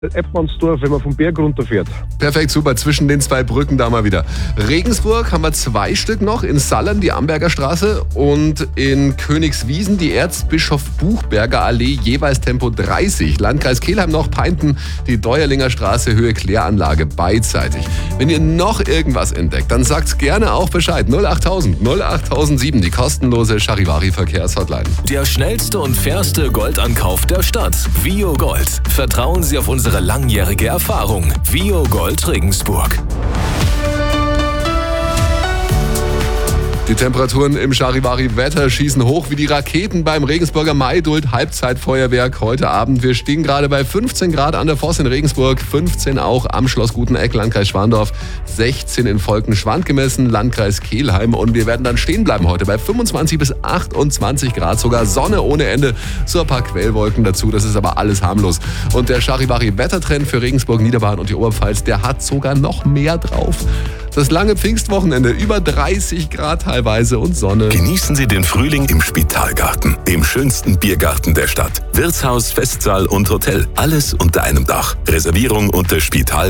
Eppmannsdorf, wenn man vom Berg runterfährt. Perfekt, super, zwischen den zwei Brücken da mal wieder. Regensburg haben wir 2 Stück noch, in Sallern die Amberger Straße und in Königswiesen die Erzbischof Buchberger Allee, jeweils Tempo 30. Landkreis Kelheim noch Peinten, die Deuerlinger Straße, Höhe Kläranlage, beidseitig. Wenn ihr noch irgendwas entdeckt, dann sagt's gerne auch Bescheid. 08000 08007, die kostenlose Charivari-Verkehrshotline. Der schnellste und fairste Goldankauf der Stadt. Vio Gold. Vertrauen Sie auf unsere langjährige Erfahrung. Vio Gold Regensburg. Die Temperaturen im Charivari-Wetter schießen hoch wie die Raketen beim Regensburger Maidult Halbzeitfeuerwerk heute Abend. Wir stehen gerade bei 15 Grad an der Voss in Regensburg, 15 auch am Schloss Guteneck, Landkreis Schwandorf, 16 in Volkenschwand gemessen, Landkreis Kelheim. Und wir werden dann stehen bleiben heute bei 25 bis 28 Grad, sogar Sonne ohne Ende, so ein paar Quellwolken dazu. Das ist aber alles harmlos. Und der Charivari-Wettertrend für Regensburg, Niederbayern und die Oberpfalz, der hat sogar noch mehr drauf. Das lange Pfingstwochenende, über 30 Grad teilweise und Sonne. Genießen Sie den Frühling im Spitalgarten, dem schönsten Biergarten der Stadt. Wirtshaus, Festsaal und Hotel, alles unter einem Dach. Reservierung unter spital